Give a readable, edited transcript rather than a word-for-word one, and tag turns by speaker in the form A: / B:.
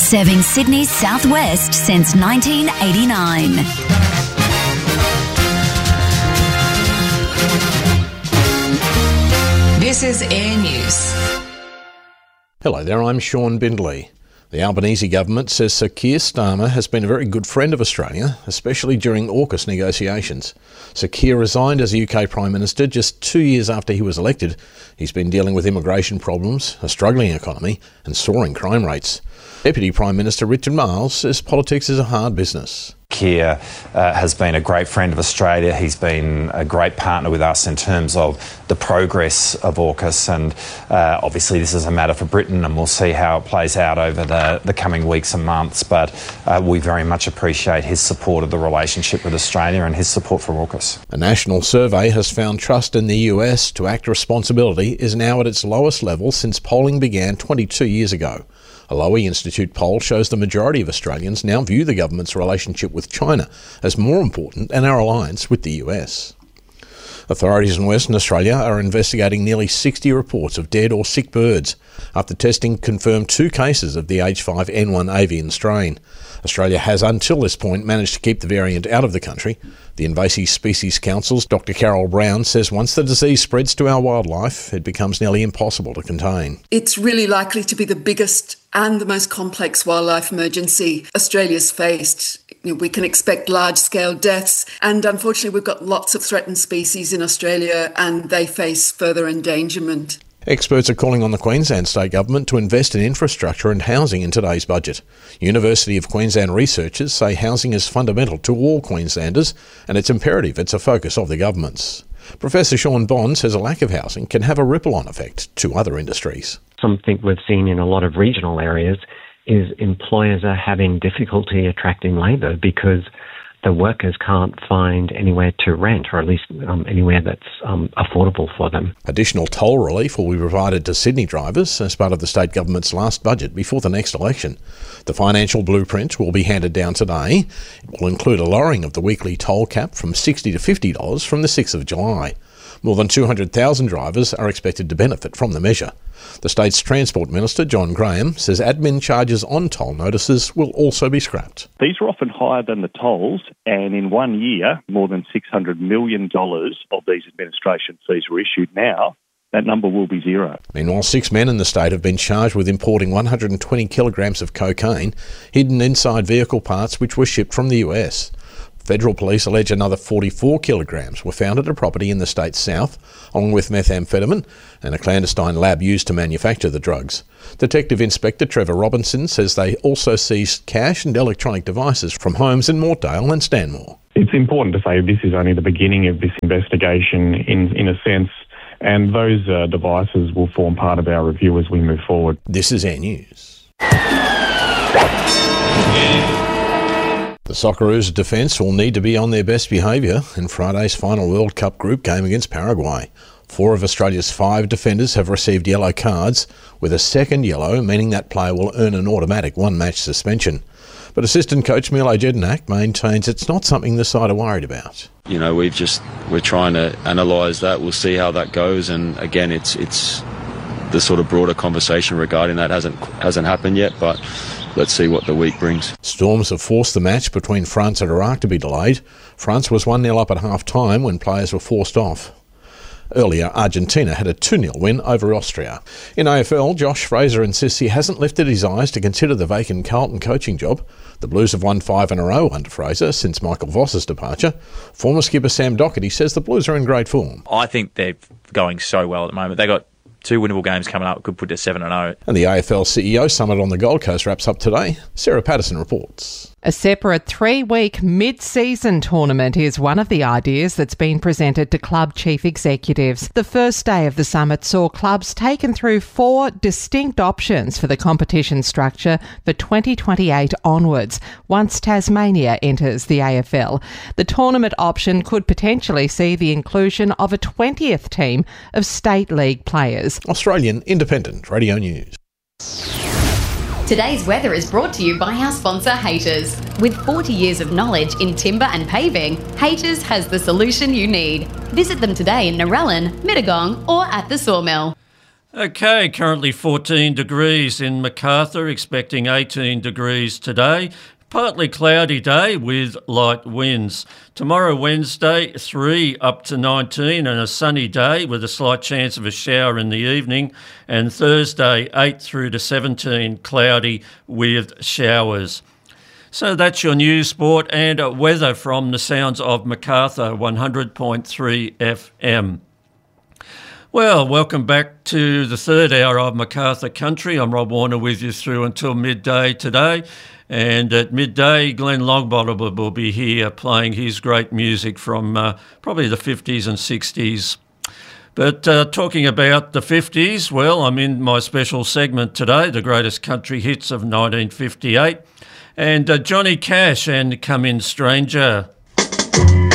A: Serving Sydney's southwest since 1989.
B: This is Air News.
C: Hello there, I'm Sean Bindley. The Albanese government says Sir Keir Starmer has been a very good friend of Australia, especially during AUKUS negotiations. Sir Keir resigned as UK Prime Minister just 2 years after he was elected. He's been dealing with immigration problems, a struggling economy and soaring crime rates. Deputy Prime Minister Richard Marles says politics is a hard business.
D: Keir has been a great friend of Australia. He's been a great partner with us in terms of the progress of AUKUS, and obviously this is a matter for Britain, and we'll see how it plays out over the coming weeks and months, but we very much appreciate his support of the relationship with Australia and his support for AUKUS.
C: A national survey has found trust in the US to act responsibly is now at its lowest level since polling began 22 years ago. A Lowy Institute poll shows the majority of Australians now view the government's relationship with China as more important than our alliance with the US. Authorities in Western Australia are investigating nearly 60 reports of dead or sick birds after testing confirmed 2 cases of the H5N1 avian strain. Australia has until this point managed to keep the variant out of the country. The Invasive Species Council's Dr. Carol Brown says once the disease spreads to our wildlife, it becomes nearly impossible to contain.
E: It's really likely to be the biggest and the most complex wildlife emergency Australia's faced. We can expect large-scale deaths, and unfortunately we've got lots of threatened species in Australia and they face further endangerment.
C: Experts are calling on the Queensland State Government to invest in infrastructure and housing in today's budget. University of Queensland researchers say housing is fundamental to all Queenslanders and it's imperative it's a focus of the government's. Professor Sean Bond says a lack of housing can have a ripple-on effect to other industries.
F: Something we've seen in a lot of regional areas is employers are having difficulty attracting labour because the workers can't find anywhere to rent, or at least anywhere that's affordable for them. Additional
C: toll relief will be provided to Sydney drivers as part of the state government's last budget before the next election. The financial blueprint will be handed down today. It will include a lowering of the weekly toll cap from $60 to $50 from the 6th of July. More than 200,000 drivers are expected to benefit from the measure. The state's Transport Minister, John Graham, says admin charges on toll notices will also be scrapped.
G: These are often higher than the tolls, and in 1 year, more than $600 million of these administration fees were issued. Now, that number will be zero.
C: Meanwhile, 6 men in the state have been charged with importing 120 kilograms of cocaine hidden inside vehicle parts which were shipped from the US. Federal police allege another 44 kilograms were found at a property in the state's south, along with methamphetamine and a clandestine lab used to manufacture the drugs. Detective Inspector Trevor Robinson says they also seized cash and electronic devices from homes in Mortdale and Stanmore.
H: It's important to say this is only the beginning of this investigation in a sense, and those devices will form part of our review as we move forward.
C: This is Air News. The Socceroos' defence will need to be on their best behaviour in Friday's final World Cup group game against Paraguay. 4 of Australia's 5 defenders have received yellow cards, with a second yellow meaning that player will earn an automatic 1-match suspension. But assistant coach Milo Jedinak maintains it's not something the side are worried about.
I: You know, we're trying to analyse that. We'll see how that goes, and again, it's the sort of broader conversation regarding that hasn't happened yet, but let's see what the week brings. Storms have forced the match between France and Iraq to be delayed. France was 1-0 up at half-time when players were forced off. Earlier, Argentina had a 2-0 win over Austria. In AFL, Josh Fraser insists he hasn't lifted his eyes to consider the vacant Carlton coaching job. The Blues have won 5 in a row under Fraser since Michael Voss's departure. Former skipper Sam Docherty says the Blues are in great form.
J: I think they're going so well at the moment. They got 2 winnable games coming up, could put to 7-0.
C: And the AFL CEO Summit on the Gold Coast wraps up today. Sarah Patterson reports.
K: A separate 3-week mid-season tournament is one of the ideas that's been presented to club chief executives. The first day of the summit saw clubs taken through 4 distinct options for the competition structure for 2028 onwards, once Tasmania enters the AFL. The tournament option could potentially see the inclusion of a 20th team of state league players.
C: Australian Independent Radio News.
L: Today's weather is brought to you by our sponsor, Haters. With 40 years of knowledge in timber and paving, Haters has the solution you need. Visit them today in Narellan, Mittagong or at the Sawmill.
M: Okay, currently 14 degrees in Macarthur, expecting 18 degrees today. Partly cloudy day with light winds. Tomorrow, Wednesday, 3 up to 19 and a sunny day with a slight chance of a shower in the evening. And Thursday, 8 through to 17, cloudy with showers. So that's your news, sport and weather from the sounds of Macarthur 100.3 FM. Well, welcome back to the third hour of Macarthur Country. I'm Rob Warner with you through until midday today. And at midday, Glenn Longbottom will be here playing his great music from probably the 50s and 60s. But talking about the 50s, well, I'm in my special segment today, the greatest country hits of 1958. And Johnny Cash and Come In Stranger.